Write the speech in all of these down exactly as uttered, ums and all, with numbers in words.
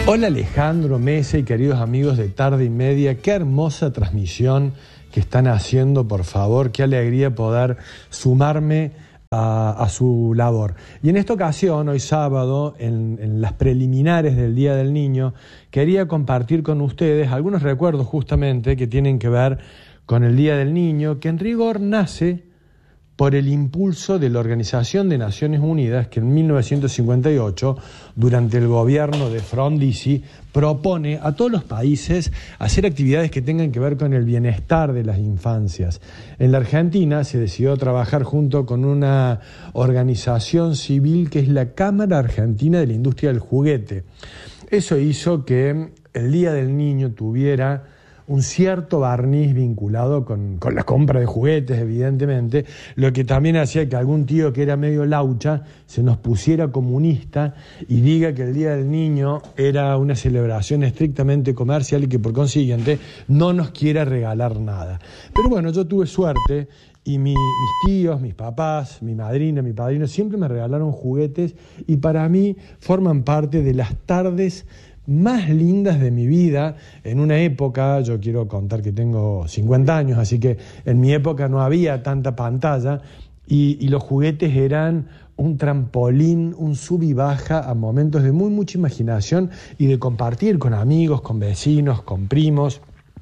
Hola Alejandro, Mesa y queridos amigos de Tarde y Media, qué hermosa transmisión que están haciendo, por favor, qué alegría poder sumarme a, a su labor. Y en esta ocasión, hoy sábado, en, en las preliminares del Día del Niño, quería compartir con ustedes algunos recuerdos justamente que tienen que ver con el Día del Niño, que en rigor nace por el impulso de la Organización de Naciones Unidas, que en mil novecientos cincuenta y ocho, durante el gobierno de Frondizi, propone a todos los países hacer actividades que tengan que ver con el bienestar de las infancias. En la Argentina se decidió trabajar junto con una organización civil que es la Cámara Argentina de la Industria del Juguete. Eso hizo que el Día del Niño tuviera un cierto barniz vinculado con, con la compra de juguetes, evidentemente, lo que también hacía que algún tío que era medio laucha se nos pusiera comunista y diga que el Día del Niño era una celebración estrictamente comercial y que por consiguiente no nos quiera regalar nada. Pero bueno, yo tuve suerte y mi, mis tíos, mis papás, mi madrina, mi padrino siempre me regalaron juguetes y para mí forman parte de las tardes más lindas de mi vida. En una época, yo quiero contar que tengo cincuenta años, así que en mi época no había tanta pantalla y, y los juguetes eran un trampolín, un sub y baja a momentos de muy mucha imaginación y de compartir con amigos, con vecinos, con primos.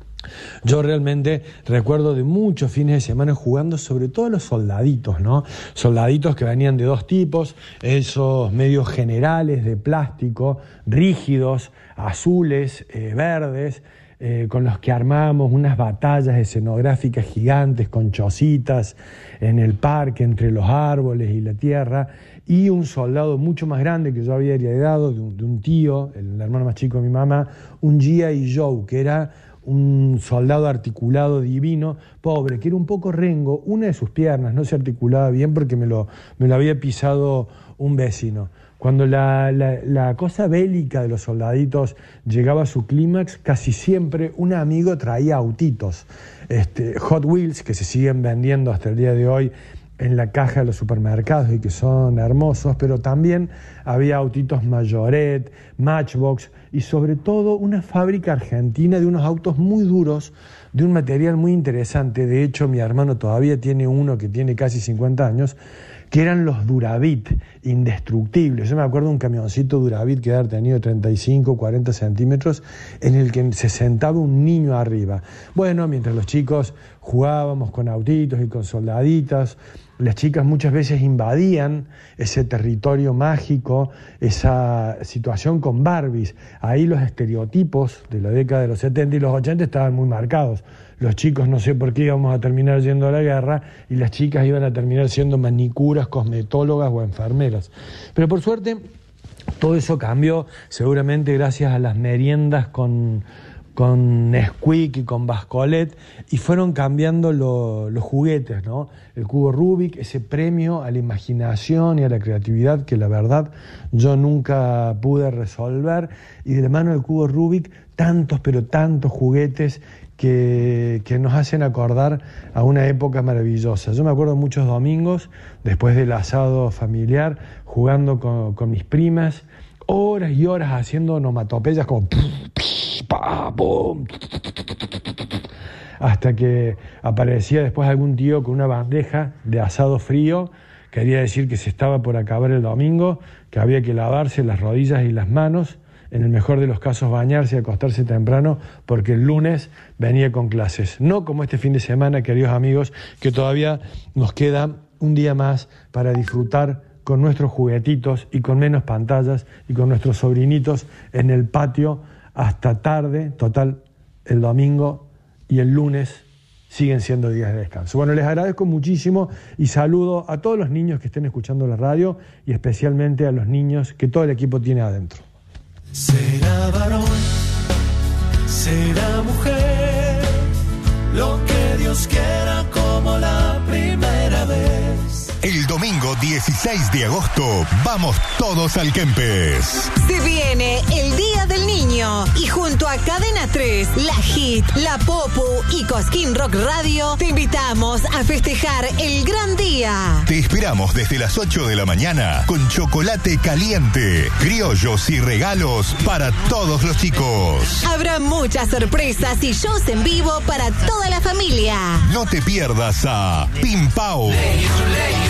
Yo realmente recuerdo de muchos fines de semana jugando sobre todo a los soldaditos, ¿no? Soldaditos que venían de dos tipos, esos medios generales de plástico, rígidos, azules, eh, verdes, eh, con los que armábamos unas batallas escenográficas gigantes con chocitas en el parque, entre los árboles y la tierra, y un soldado mucho más grande que yo había heredado de un, de un tío, el hermano más chico de mi mamá, un G I Joe, que era un soldado articulado divino, pobre, que era un poco rengo, una de sus piernas no se articulaba bien porque me lo, me lo había pisado un vecino. Cuando la, la, la cosa bélica de los soldaditos llegaba a su clímax, casi siempre un amigo traía autitos, este, Hot Wheels, que se siguen vendiendo hasta el día de hoy en la caja de los supermercados y que son hermosos, pero también había autitos Mayoret, Matchbox y sobre todo una fábrica argentina de unos autos muy duros, de un material muy interesante. De hecho, mi hermano todavía tiene uno que tiene casi cincuenta años, que eran los Duravit, indestructibles. Yo me acuerdo de un camioncito Duravit que había tenido treinta y cinco, cuarenta centímetros, en el que se sentaba un niño arriba. Bueno, mientras los chicos jugábamos con autitos y con soldaditas, las chicas muchas veces invadían ese territorio mágico, esa situación con Barbies. Ahí los estereotipos de la década de los setenta y los ochenta estaban muy marcados. Los chicos no sé por qué íbamos a terminar yendo a la guerra y las chicas iban a terminar siendo manicuras, cosmetólogas o enfermeras. Pero por suerte todo eso cambió, seguramente gracias a las meriendas con, con Nesquik y con Bascolet, y fueron cambiando lo, los juguetes, ¿no? El cubo Rubik, ese premio a la imaginación y a la creatividad que la verdad yo nunca pude resolver, y de la mano del cubo Rubik tantos pero tantos juguetes Que, que nos hacen acordar a una época maravillosa. Yo me acuerdo muchos domingos, después del asado familiar, jugando con, con mis primas, horas y horas haciendo onomatopeyas como hasta que aparecía después algún tío con una bandeja de asado frío. Quería decir que se estaba por acabar el domingo, que había que lavarse las rodillas y las manos, en el mejor de los casos bañarse y acostarse temprano, porque el lunes venía con clases. No como este fin de semana, queridos amigos, que todavía nos queda un día más para disfrutar con nuestros juguetitos y con menos pantallas y con nuestros sobrinitos en el patio hasta tarde. Total, el domingo y el lunes siguen siendo días de descanso. Bueno, les agradezco muchísimo y saludo a todos los niños que estén escuchando la radio y especialmente a los niños que todo el equipo tiene adentro. Será varón, será mujer, lo que Dios quiera como la primera vez. El domingo dieciséis de agosto vamos todos al Kempes. Se viene el Día del Niño y junto a a Cadena tres, La Hit, La Popu y Cosquín Rock Radio, te invitamos a festejar el gran día. Te esperamos desde las ocho de la mañana con chocolate caliente, criollos y regalos para todos los chicos. Habrá muchas sorpresas y shows en vivo para toda la familia. No te pierdas a Pim Pau,